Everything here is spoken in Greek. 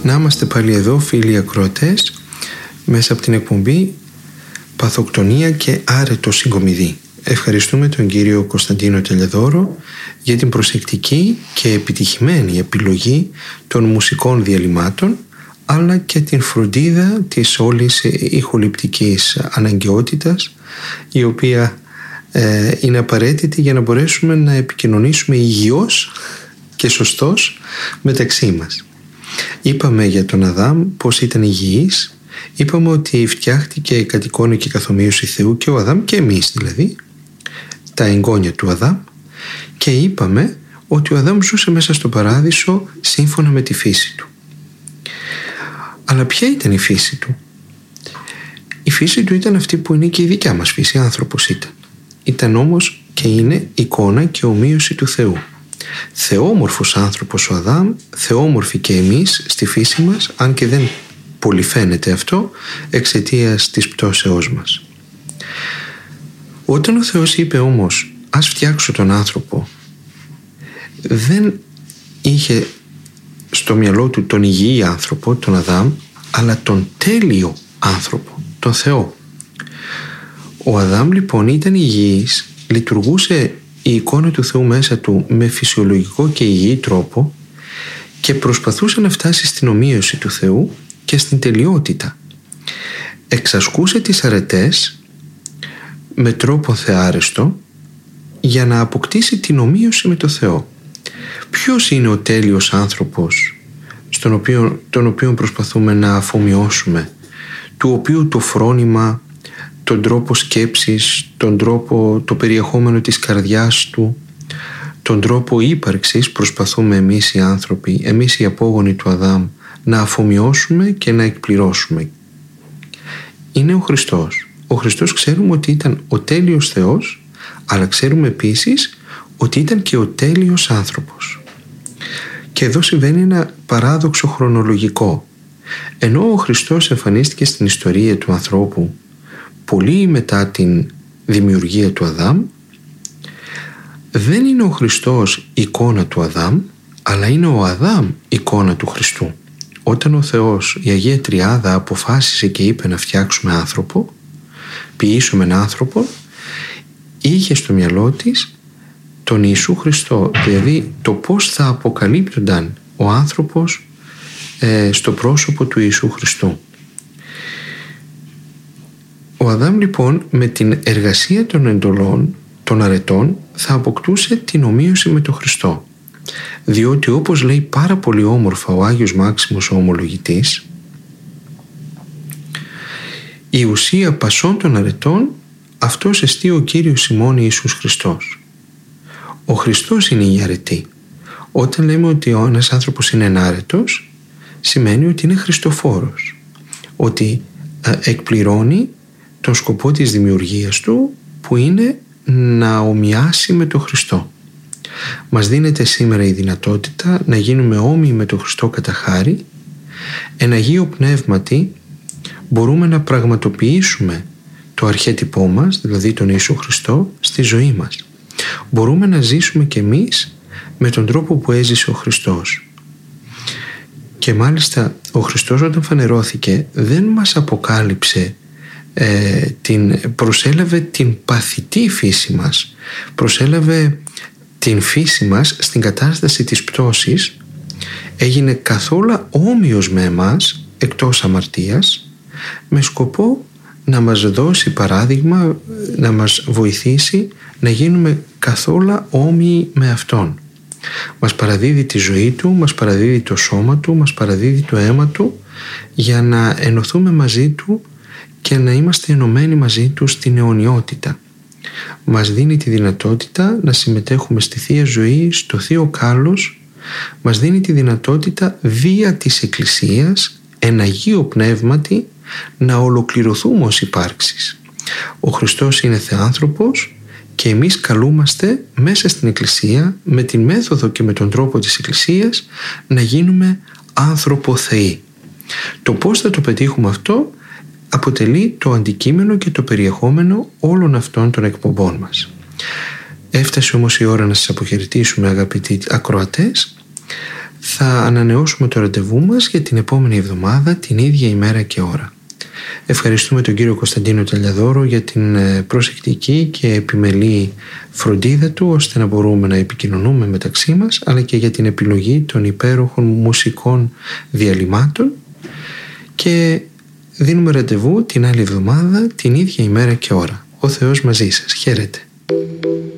Να είμαστε πάλι εδώ, φίλοι ακροατές, μέσα από την εκπομπή Παθοκτονία και άρετο συγκομιδή. Ευχαριστούμε τον κύριο Κωνσταντίνο Τελεδόρο για την προσεκτική και επιτυχημένη επιλογή των μουσικών διαλυμάτων, αλλά και την φροντίδα της όλης ηχοληπτικής αναγκαιότητας, η οποία είναι απαραίτητη για να μπορέσουμε να επικοινωνήσουμε υγιώς και σωστός μεταξύ μας. Είπαμε για τον Αδάμ πως ήταν υγιής, είπαμε ότι φτιάχτηκε κατ' εικόνα και καθομοίωση Θεού και ο Αδάμ και εμείς δηλαδή, τα εγγόνια του Αδάμ, και είπαμε ότι ο Αδάμ ζούσε μέσα στο παράδεισο σύμφωνα με τη φύση του. Αλλά ποια ήταν η φύση του? Η φύση του ήταν αυτή που είναι και η δικιά μας φύση, άνθρωπος ήταν. Ήταν όμως και είναι εικόνα και ομοίωση του Θεού. Θεόμορφος άνθρωπος ο Αδάμ, θεόμορφοι και εμείς στη φύση μας, αν και δεν πολύ φαίνεται αυτό εξαιτίας της πτώσεώς μας. Όταν ο Θεός είπε όμως ας φτιάξω τον άνθρωπο, δεν είχε στο μυαλό του τον υγιή άνθρωπο, τον Αδάμ, αλλά τον τέλειο άνθρωπο, τον Θεό. Ο Αδάμ λοιπόν ήταν υγιής, λειτουργούσε η εικόνα του Θεού μέσα του με φυσιολογικό και υγιή τρόπο και προσπαθούσε να φτάσει στην ομοίωση του Θεού και στην τελειότητα. Εξασκούσε τις αρετές με τρόπο θεάρεστο για να αποκτήσει την ομοίωση με το Θεό. Ποιος είναι ο τέλειος άνθρωπος τον οποίο προσπαθούμε να αφομοιώσουμε, του οποίου το φρόνημα, τον τρόπο σκέψης, το περιεχόμενο της καρδιάς του, τον τρόπο ύπαρξης προσπαθούμε εμείς οι άνθρωποι, εμείς οι απόγονοι του Αδάμ, να αφομοιώσουμε και να εκπληρώσουμε? Είναι ο Χριστός. Ο Χριστός ξέρουμε ότι ήταν ο τέλειος Θεός, αλλά ξέρουμε επίσης ότι ήταν και ο τέλειος άνθρωπος. Και εδώ συμβαίνει ένα παράδοξο χρονολογικό. Ενώ ο Χριστός εμφανίστηκε στην ιστορία του ανθρώπου πολύ μετά την δημιουργία του Αδάμ, δεν είναι ο Χριστός εικόνα του Αδάμ, αλλά είναι ο Αδάμ εικόνα του Χριστού. Όταν ο Θεός, η Αγία Τριάδα, αποφάσισε και είπε να φτιάξουμε άνθρωπο, ποιήσουμε έναν άνθρωπο, είχε στο μυαλό της τον Ιησού Χριστό, δηλαδή το πώς θα αποκαλύπτονταν ο άνθρωπος στο πρόσωπο του Ιησού Χριστού. Ο Αδάμ λοιπόν με την εργασία των εντολών, των αρετών, θα αποκτούσε την ομοίωση με τον Χριστό, διότι όπως λέει πάρα πολύ όμορφα ο Άγιος Μάξιμος ο Ομολογητής, η ουσία πασών των αρετών αυτός εστί ο Κύριος ημών Ιησούς Χριστός. Ο Χριστός είναι η αρετή. Όταν λέμε ότι ένας άνθρωπος είναι ενάρετος, σημαίνει ότι είναι χριστοφόρος, ότι εκπληρώνει τον σκοπό της δημιουργίας του, που είναι να ομοιάσει με τον Χριστό. Μας δίνεται σήμερα η δυνατότητα να γίνουμε όμοιοι με τον Χριστό κατά χάρη. Εν Αγίο Πνεύματι μπορούμε να πραγματοποιήσουμε το αρχέτυπό μας, δηλαδή τον Ιησού Χριστό, στη ζωή μας. Μπορούμε να ζήσουμε κι εμείς με τον τρόπο που έζησε ο Χριστός. Και μάλιστα ο Χριστός όταν φανερώθηκε δεν μας αποκάλυψε, προσέλαβε την παθητή φύση μας, προσέλαβε την φύση μας στην κατάσταση της πτώσης, έγινε καθόλου όμοιος με εμάς εκτός αμαρτίας, με σκοπό να μας δώσει παράδειγμα, να μας βοηθήσει να γίνουμε καθόλου όμοιοι με Αυτόν. Μας παραδίδει τη ζωή Του, μας παραδίδει το σώμα Του, μας παραδίδει το αίμα Του, για να ενωθούμε μαζί Του και να είμαστε ενωμένοι μαζί Του στην αιωνιότητα. Μας δίνει τη δυνατότητα να συμμετέχουμε στη Θεία Ζωή, στο Θείο Κάλος, μας δίνει τη δυνατότητα δια της Εκκλησίας, εν Αγίο Πνεύματι, να ολοκληρωθούμε ως υπάρξεις. Ο Χριστός είναι Θεάνθρωπος και εμείς καλούμαστε μέσα στην Εκκλησία, με την μέθοδο και με τον τρόπο της Εκκλησίας, να γίνουμε άνθρωπο Θεοί. Το πώς θα το πετύχουμε αυτό αποτελεί το αντικείμενο και το περιεχόμενο όλων αυτών των εκπομπών μας. Έφτασε όμως η ώρα να σας αποχαιρετήσουμε, αγαπητοί ακροατές. θα ανανεώσουμε το ραντεβού μας για την επόμενη εβδομάδα, την ίδια ημέρα και ώρα. Ευχαριστούμε τον κύριο Κωνσταντίνο Ταλιαδόρο για την προσεκτική και επιμελή φροντίδα του, ώστε να μπορούμε να επικοινωνούμε μεταξύ μας, αλλά και για την επιλογή των υπέροχων μουσικών διαλυμάτων, και δίνουμε ραντεβού την άλλη εβδομάδα, την ίδια ημέρα και ώρα. Ο Θεός μαζί σας. Χαίρετε.